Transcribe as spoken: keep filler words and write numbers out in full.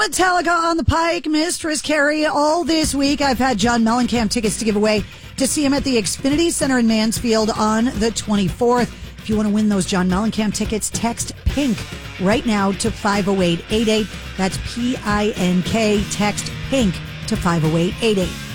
Metallica on the Pike, Mistress Carrie. All this week, I've had John Mellencamp tickets to give away to see him at the Xfinity Center in Mansfield on the twenty-fourth. If you want to win those John Mellencamp tickets, text PINK right now to five oh eight eight eight. That's P I N K. Text PINK to five oh eight eight eight.